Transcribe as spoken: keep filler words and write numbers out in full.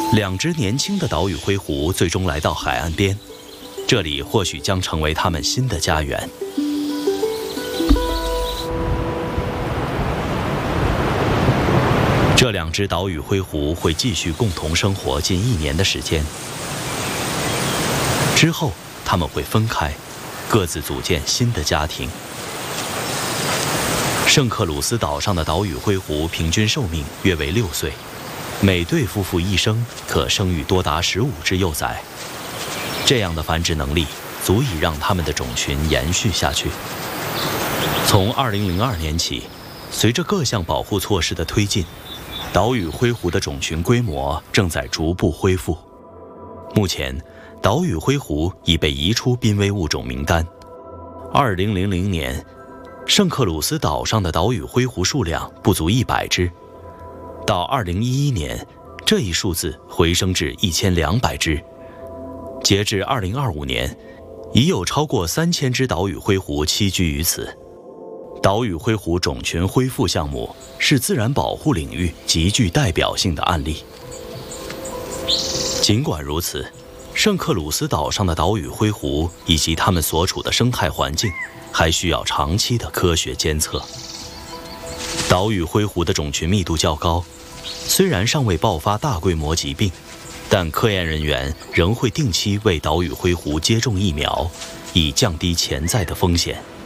两只年轻的岛屿灰狐最终来到海岸边，这里或许将成为他们新的家园。这两只岛屿灰狐会继续共同生活近一年的时间，之后他们会分开，各自组建新的家庭。圣克鲁斯岛上的岛屿灰狐平均寿命约为六岁，每对夫妇一生可生育多达十五只幼崽。这样的繁殖能力足以让它们的种群延续下去。从二零零二年起，随着各项保护措施的推进，岛屿灰狐的种群规模正在逐步恢复。目前，岛屿灰狐已被移出濒危物种名单。二零零零年，圣克鲁斯岛上的岛屿灰狐数量不足一百只，到二零一一年，这一数字回升至一千两百只。截至二零二五年，已有超过三千只岛屿灰狐栖居于此。岛屿灰狐种群恢复项目是自然保护领域极具代表性的案例。尽管如此，圣克鲁斯岛上的岛屿灰狐以及它们所处的生态环境还需要长期的科学监测。岛屿灰狐的种群密度较高，虽然尚未爆发大规模疾病，但科研人员仍会定期为岛屿灰狐接种疫苗，以降低潜在的风险。